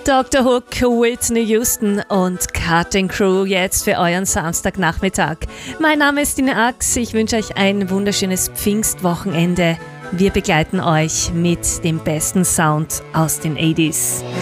Dr. Hook, Whitney Houston und Cutting Crew jetzt für euren Samstagnachmittag. Mein Name ist Tina Ax, ich wünsche euch ein wunderschönes Pfingstwochenende. Wir begleiten euch mit dem besten Sound aus den 80s.